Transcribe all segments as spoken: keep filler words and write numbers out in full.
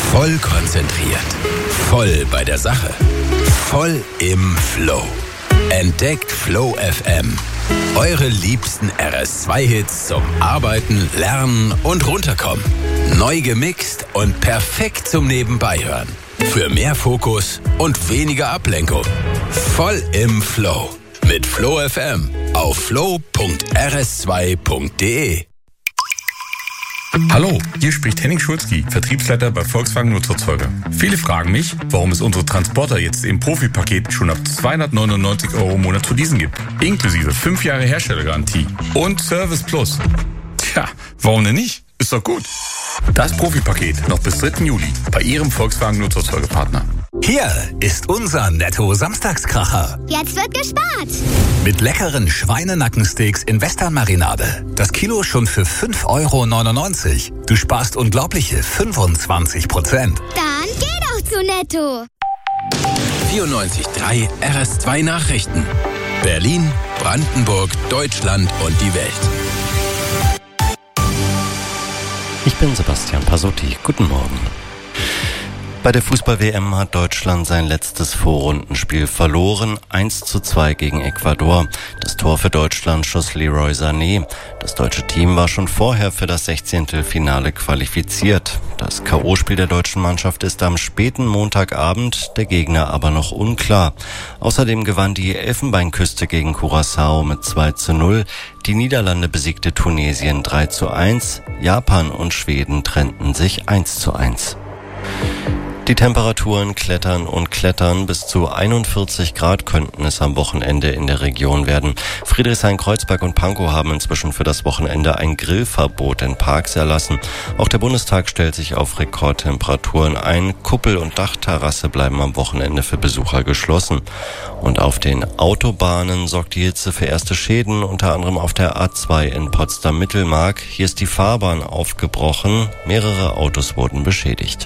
Voll konzentriert. Voll bei der Sache. Voll im Flow. Entdeckt Flow F M. Eure liebsten R S zwei Hits zum Arbeiten, Lernen und Runterkommen. Neu gemixt und perfekt zum Nebenbeihören. Für mehr Fokus und weniger Ablenkung. Voll im Flow. Mit Flow F M auf flow punkt r s zwei punkt d e. Hallo, hier spricht Henning Schulzki, Vertriebsleiter bei Volkswagen Nutzerzeuger. Viele fragen mich, warum es unsere Transporter jetzt im Profi-Paket schon ab zweihundertneunundneunzig Euro im Monat zu leasen gibt. Inklusive fünf Jahre Herstellergarantie und Service Plus. Tja, warum denn nicht? Ist doch gut. Das Profi-Paket noch bis dritten Juli bei Ihrem Volkswagen Nutzerzeugerpartner. Hier ist unser Netto-Samstagskracher. Jetzt wird gespart. Mit leckeren Schweinenackensteaks in Western-Marinade. Das Kilo schon für fünf Euro neunundneunzig. Du sparst unglaubliche fünfundzwanzig Prozent. Dann geh doch zu Netto. vierundneunzig Komma drei R S zwei Nachrichten. Berlin, Brandenburg, Deutschland und die Welt. Ich bin Sebastian Pasotti. Guten Morgen. Bei der Fußball-W M hat Deutschland sein letztes Vorrundenspiel verloren. eins zu zwei gegen Ecuador. Das Tor für Deutschland schoss Leroy Sané. Das deutsche Team war schon vorher für das Sechzehntelfinale qualifiziert. Das K O-Spiel der deutschen Mannschaft ist am späten Montagabend, der Gegner aber noch unklar. Außerdem gewann die Elfenbeinküste gegen Curaçao mit zwei zu null. Die Niederlande besiegte Tunesien drei zu eins. Japan und Schweden trennten sich eins zu eins. Die Temperaturen klettern und klettern. Bis zu einundvierzig Grad könnten es am Wochenende in der Region werden. Friedrichshain-Kreuzberg und Pankow haben inzwischen für das Wochenende ein Grillverbot in Parks erlassen. Auch der Bundestag stellt sich auf Rekordtemperaturen ein. Kuppel- und Dachterrasse bleiben am Wochenende für Besucher geschlossen. Und auf den Autobahnen sorgt die Hitze für erste Schäden, unter anderem auf der A zwei in Potsdam-Mittelmark. Hier ist die Fahrbahn aufgebrochen. Mehrere Autos wurden beschädigt.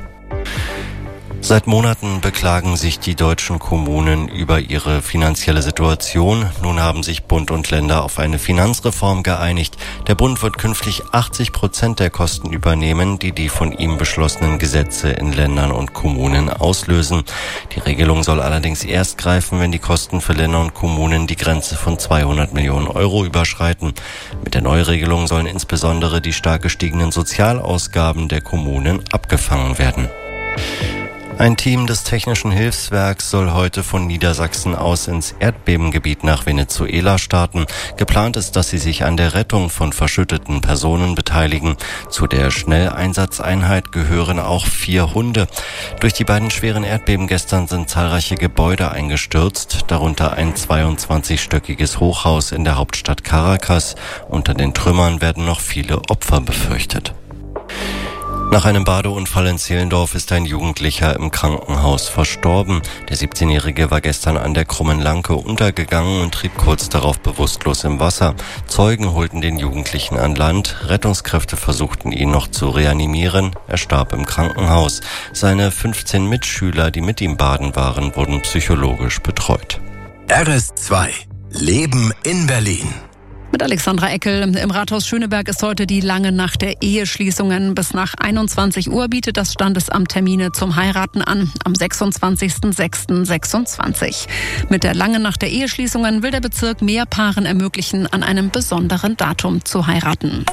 Seit Monaten beklagen sich die deutschen Kommunen über ihre finanzielle Situation. Nun haben sich Bund und Länder auf eine Finanzreform geeinigt. Der Bund wird künftig achtzig Prozent der Kosten übernehmen, die die von ihm beschlossenen Gesetze in Ländern und Kommunen auslösen. Die Regelung soll allerdings erst greifen, wenn die Kosten für Länder und Kommunen die Grenze von zweihundert Millionen Euro überschreiten. Mit der Neuregelung sollen insbesondere die stark gestiegenen Sozialausgaben der Kommunen abgefangen werden. Ein Team des Technischen Hilfswerks soll heute von Niedersachsen aus ins Erdbebengebiet nach Venezuela starten. Geplant ist, dass sie sich an der Rettung von verschütteten Personen beteiligen. Zu der Schnelleinsatzeinheit gehören auch vier Hunde. Durch die beiden schweren Erdbeben gestern sind zahlreiche Gebäude eingestürzt, darunter ein zweiundzwanzigstöckiges Hochhaus in der Hauptstadt Caracas. Unter den Trümmern werden noch viele Opfer befürchtet. Nach einem Badeunfall in Zehlendorf ist ein Jugendlicher im Krankenhaus verstorben. Der siebzehnjährige war gestern an der Krummen Lanke untergegangen und trieb kurz darauf bewusstlos im Wasser. Zeugen holten den Jugendlichen an Land. Rettungskräfte versuchten ihn noch zu reanimieren. Er starb im Krankenhaus. Seine fünfzehn Mitschüler, die mit ihm baden waren, wurden psychologisch betreut. R S zwei. Leben in Berlin. Mit Alexandra Eckel. Im Rathaus Schöneberg ist heute die lange Nacht der Eheschließungen. Bis nach einundzwanzig Uhr bietet das Standesamt Termine zum Heiraten an. Am sechsundzwanzigsten sechsten sechsundzwanzig. Mit der langen Nacht der Eheschließungen will der Bezirk mehr Paaren ermöglichen, an einem besonderen Datum zu heiraten.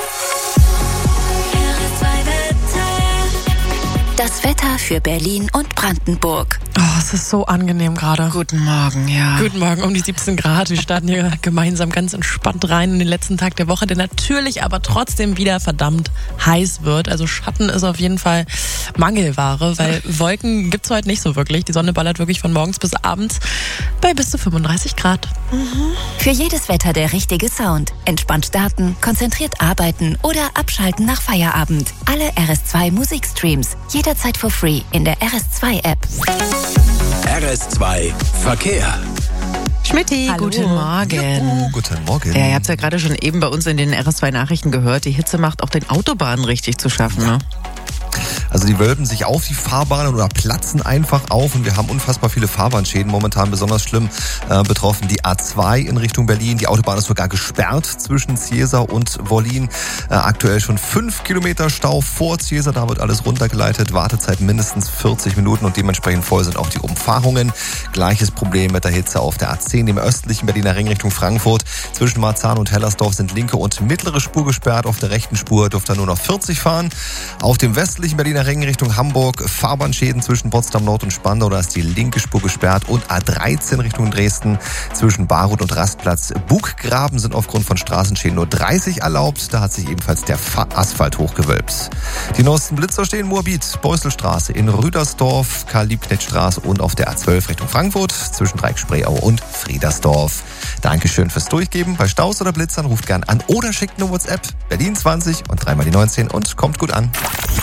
Das Wetter für Berlin und Brandenburg. Oh, es ist so angenehm gerade. Guten Morgen, ja. Guten Morgen, um die siebzehn Grad. Wir starten hier gemeinsam ganz entspannt rein in den letzten Tag der Woche, der natürlich aber trotzdem wieder verdammt heiß wird. Also Schatten ist auf jeden Fall Mangelware, weil Wolken gibt's heute nicht so wirklich. Die Sonne ballert wirklich von morgens bis abends bei bis zu fünfunddreißig Grad. Mhm. Für jedes Wetter der richtige Sound. Entspannt starten, konzentriert arbeiten oder abschalten nach Feierabend. Alle R S zwei Musikstreams. Jederzeit for free in der R S zwei App. R S zwei Verkehr. Schmitty, Hallo. guten Morgen. Oh, guten Morgen. Ja, ihr habt es ja gerade schon eben bei uns in den R S zwei Nachrichten gehört. Die Hitze macht auch den Autobahnen richtig zu schaffen, ne? Also die wölben sich auf die Fahrbahnen oder platzen einfach auf und wir haben unfassbar viele Fahrbahnschäden. Momentan besonders schlimm äh, betroffen die A zwei in Richtung Berlin. Die Autobahn ist sogar gesperrt zwischen Ziesar und Wollin. Äh, aktuell schon fünf Kilometer Stau vor Ziesar. Da wird alles runtergeleitet. Wartezeit mindestens vierzig Minuten und dementsprechend voll sind auch die Umfahrungen. Gleiches Problem mit der Hitze auf der A zehn im östlichen Berliner Ring Richtung Frankfurt. Zwischen Marzahn und Hellersdorf sind linke und mittlere Spur gesperrt. Auf der rechten Spur dürfte nur noch vierzig fahren. Auf dem westlichen Berliner Ring Richtung Hamburg Fahrbahnschäden zwischen Potsdam Nord und Spandau. Da ist die linke Spur gesperrt. Und A dreizehn Richtung Dresden zwischen Baruth und Rastplatz Buggraben sind aufgrund von Straßenschäden nur dreißig erlaubt. Da hat sich ebenfalls der Asphalt hochgewölbt. Die neuesten Blitzer stehen Moabit, Beuselstraße in Rüdersdorf, Karl-Liebknecht-Straße und auf der A zwölf Richtung Frankfurt zwischen Dreieck-Spreeau und Friedersdorf. Dankeschön fürs Durchgeben. Bei Staus oder Blitzern ruft gern an oder schickt eine WhatsApp. Berlin zwanzig und dreimal die neunzehn und kommt gut an.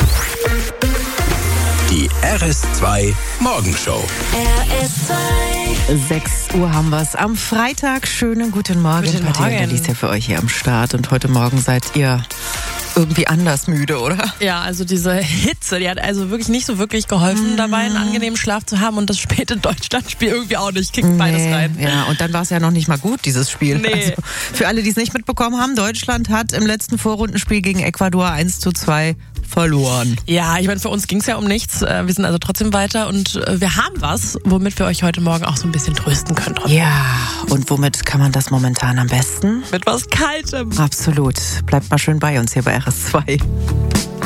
Die R S zwei Morgenshow. R S zwei. sechs Uhr haben wir es. Am Freitag. Schönen guten Morgen. Guten Patti Morgen. und Alicia für euch hier am Start. Und heute Morgen seid ihr irgendwie anders müde, oder? Ja, also diese Hitze, die hat also wirklich nicht so wirklich geholfen, mm. dabei einen angenehmen Schlaf zu haben und das späte Deutschlandspiel irgendwie auch nicht. Kickt nee, beides rein. Ja, und dann war es ja noch nicht mal gut, dieses Spiel. Nee. Also für alle, die es nicht mitbekommen haben, Deutschland hat im letzten Vorrundenspiel gegen Ecuador eins zu zwei verloren. Ja, ich meine, für uns ging es ja um nichts. Wir sind also trotzdem weiter und wir haben was, womit wir euch heute Morgen auch so ein bisschen trösten können. Ja, und womit kann man das momentan am besten? Mit was Kaltem. Absolut. Bleibt mal schön bei uns hier bei R S zwei.